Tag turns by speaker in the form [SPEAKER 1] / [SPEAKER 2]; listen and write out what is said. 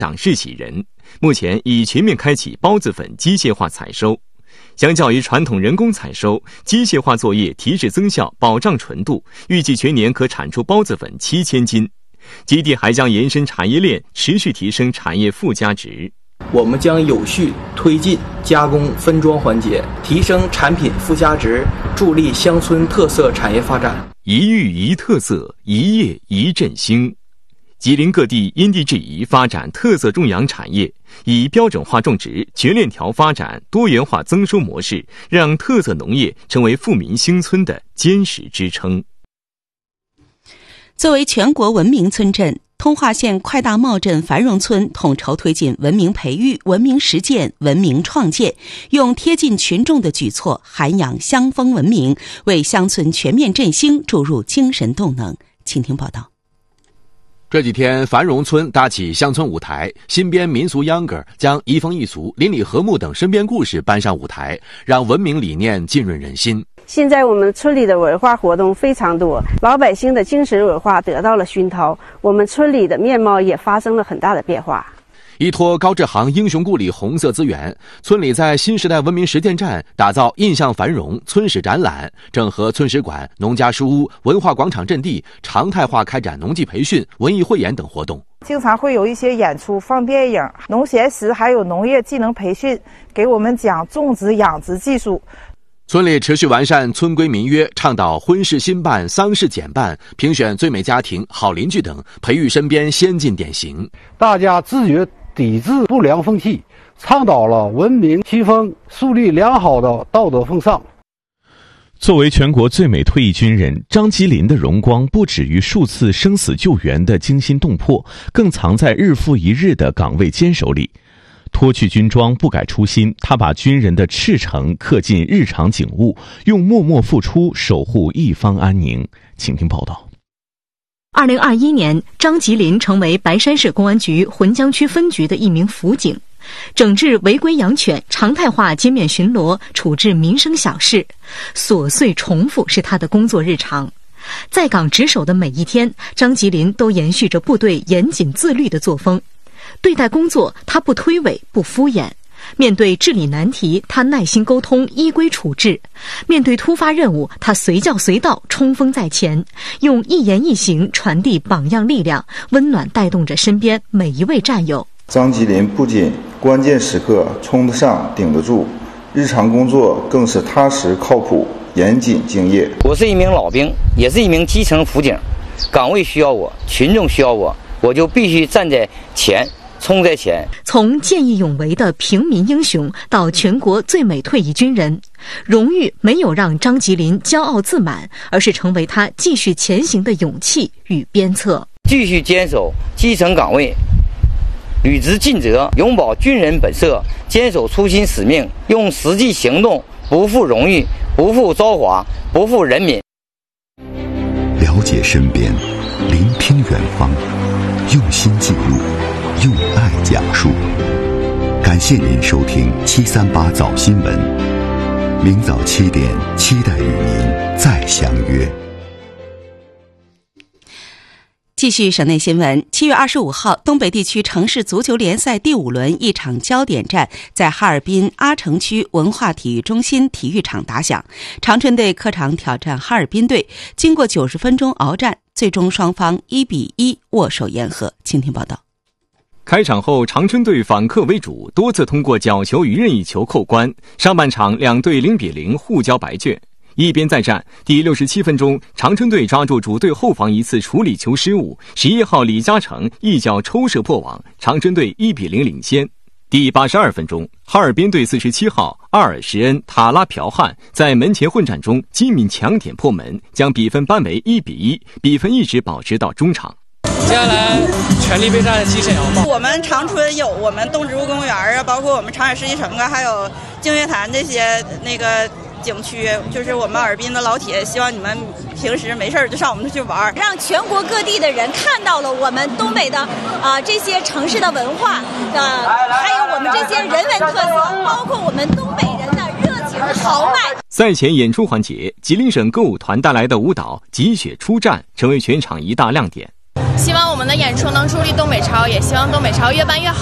[SPEAKER 1] 党世喜人，目前已全面开启孢子粉机械化采收。相较于传统人工采收，机械化作业提质增效，保障纯度，预计全年可产出孢子粉7000斤。基地还将延伸产业链，持续提升产业附加值。
[SPEAKER 2] 我们将有序推进加工分装环节，提升产品附加值，助力乡村特色产业发展。
[SPEAKER 1] 一域一特色，一业一振兴。吉林各地因地制宜发展特色种养产业，以标准化种植、全链条发展、多元化增收模式，让特色农业成为富民兴村的坚实支撑。
[SPEAKER 3] 作为全国文明村镇，通化县快大茂镇繁荣村统筹推进文明培育、文明实践、文明创建，用贴近群众的举措涵养乡风文明，为乡村全面振兴注入精神动能。请听报道。
[SPEAKER 4] 这几天，繁荣村搭起乡村舞台，新编民俗秧歌将移风易俗、邻里和睦等身边故事搬上舞台，让文明理念浸润人心。
[SPEAKER 5] 现在我们村里的文化活动非常多，老百姓的精神文化得到了熏陶，我们村里的面貌也发生了很大的变化。
[SPEAKER 4] 依托高志航英雄故里红色资源，村里在新时代文明实践站打造印象繁荣村史展览，整合村史馆、农家书屋、文化广场阵地，常态化开展农技培训、文艺汇演等活动。
[SPEAKER 6] 经常会有一些演出、放电影、农闲时还有农业技能培训，给我们讲种植养殖技术。
[SPEAKER 4] 村里持续完善村规民约，倡导婚事兴办、丧事简办，评选最美家庭、好邻居等，培育身边先进典型。
[SPEAKER 7] 大家自觉抵制不良风气，倡导了文明新风，树立良好的道德风尚。
[SPEAKER 8] 作为全国最美退役军人，张吉林的荣光不止于数次生死救援的惊心动魄，更藏在日复一日的岗位坚守里。脱去军装，不改初心，他把军人的赤诚刻进日常景物，用默默付出守护一方安宁。请听报道。
[SPEAKER 9] 2021年，张吉林成为白山市公安局浑江区分局的一名辅警，整治违规养犬，常态化街面巡逻，处置民生小事，琐碎重复是他的工作日常。在岗值守的每一天，张吉林都延续着部队严谨自律的作风。对待工作，他不推诿，不敷衍；面对治理难题，他耐心沟通，依规处置；面对突发任务，他随叫随到，冲锋在前，用一言一行传递榜样力量，温暖带动着身边每一位战友。
[SPEAKER 10] 张吉林不仅关键时刻冲得上、顶得住，日常工作更是踏实靠谱、严谨敬业。
[SPEAKER 11] 我是一名老兵，也是一名基层辅警，岗位需要我，群众需要我，我就必须站在前。冲在前。
[SPEAKER 9] 从见义勇为的平民英雄到全国最美退役军人，荣誉没有让张吉林骄傲自满，而是成为他继续前行的勇气与鞭策。
[SPEAKER 11] 继续坚守基层岗位，履职尽责，永葆军人本色，坚守初心使命，用实际行动不负荣誉，不负朝华，不负人民。
[SPEAKER 12] 了解身边，聆听远方，用心记录，用爱讲述。感谢您收听738早新闻，明早7点，期待与您再相约。
[SPEAKER 3] 继续省内新闻。7月25号，东北地区城市足球联赛第5轮一场焦点战在哈尔滨阿城区文化体育中心体育场打响。长春队客场挑战哈尔滨队，经过90分钟鏖战，最终双方1-1握手言和。请听报道。
[SPEAKER 1] 开场后，长春队反客为主，多次通过角球与任意球扣关。上半场两队0-0互交白卷。一边再战，第67分钟，长春队抓住主队后防一次处理球失误，11号李嘉诚一脚抽射破网，长春队1-0领先。第82分钟，哈尔滨队47号阿尔什恩塔拉朴汉在门前混战中机敏抢点破门，将比分扳为1-1，比分一直保持到中场。
[SPEAKER 13] 接下来全力备战西沈阳。
[SPEAKER 14] 我们长春有我们动植物公园啊，包括我们长野世纪城啊，还有净月潭这些景区，就是我们哈尔滨的老铁，希望你们平时没事就上我们这去玩，
[SPEAKER 15] 让全国各地的人看到了我们东北的这些城市的文化还有我们这些人文特色，包括我们东北人的热情豪迈。
[SPEAKER 1] 赛前演出环节，吉林省歌舞团带来的舞蹈《积雪出战》成为全场一大亮点。
[SPEAKER 16] 希望我们的演出能助力东北超，也希望东北超越办越好。